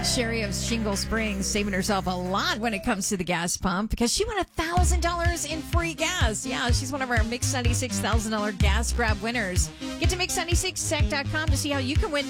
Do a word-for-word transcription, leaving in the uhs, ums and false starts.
Sherry of Shingle Springs saving herself a lot when it comes to the gas pump because she won one thousand dollars in free gas. Yeah, she's one of our Mix ninety-six one thousand dollars gas grab winners. Get to mix ninety-six tech dot com to see how you can win